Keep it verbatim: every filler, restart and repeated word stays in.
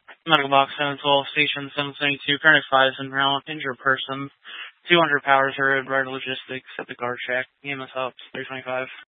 Medical box seven twelve, station seven seventy-two, current advised and round, injured person, two hundred Powers Road, Red Logistics at the guard shack, E M S up, three twenty-five.